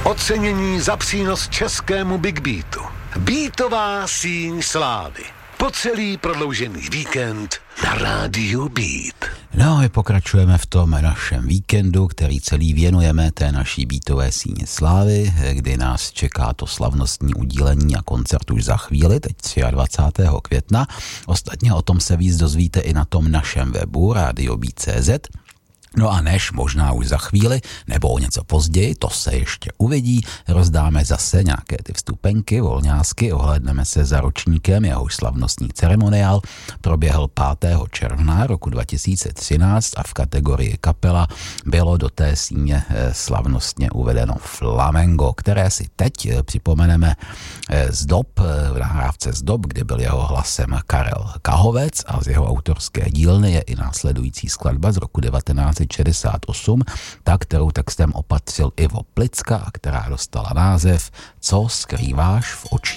Ocenění za přínos českému Big Beatu. Beatová síň slávy. Po celý prodloužený víkend na rádiu Beat. No, my pokračujeme v tom našem víkendu, který celý věnujeme té naší beatové síně slávy, kdy nás čeká to slavnostní udílení a koncert už za chvíli, teď 23. května. Ostatně o tom se víc dozvíte i na tom našem webu radiobeat.cz. No a než možná už za chvíli, nebo o něco později, to se ještě uvidí, rozdáme zase nějaké ty vstupenky, volňásky, ohlédneme se za ročníkem, jehož slavnostní ceremoniál proběhl 5. června roku 2013 a v kategorii kapela bylo do té síně slavnostně uvedeno Flamengo, které si teď připomeneme z dob, v nahrávce z dob, kdy byl jeho hlasem Karel Kahovec a z jeho autorské dílny je i následující skladba z roku 1968, ta, kterou textem opatřil Ivo Plicka a která dostala název Co skrýváš v očích.